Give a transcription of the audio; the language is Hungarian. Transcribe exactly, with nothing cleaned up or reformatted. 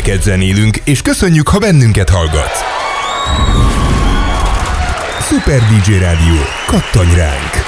neked zenélünk, és köszönjük, ha bennünket hallgatsz. Szuper dé dzsé Rádió, kattanj ránk!